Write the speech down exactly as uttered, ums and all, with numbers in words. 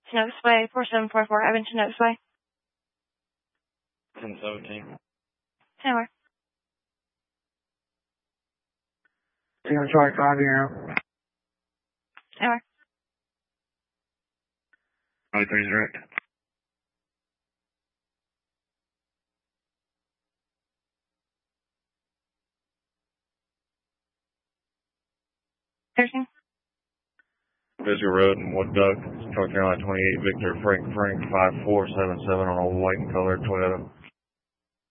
Chinook Way, four seven four four, Evan Chinook Way. ten seventeen. ten four. Zero Charlie five zero. ten four. Charlie three direct. thirteen. Fisher Road and Wood Duck, North Carolina twenty-eight, Victor Frank Frank five four seven seven on a white and colored Toyota.